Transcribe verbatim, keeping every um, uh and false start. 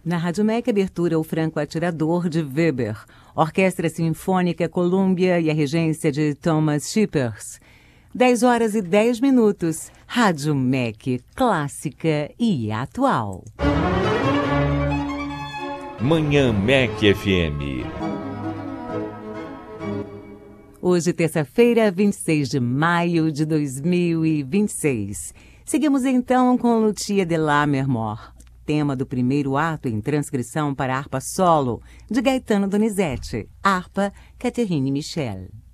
Na Rádio M E C, abertura O Franco Atirador, de Weber. Orquestra Sinfônica Columbia e a regência de Thomas Shippers. dez horas e dez minutos. Rádio M E C, clássica e atual. Manhã M E C F M. Hoje, terça-feira, vinte e seis de maio de dois mil e vinte e seis. Seguimos então com Lucia de Lammermoor, tema do primeiro ato em transcrição para harpa solo, de Gaetano Donizetti, harpa Catherine Michel.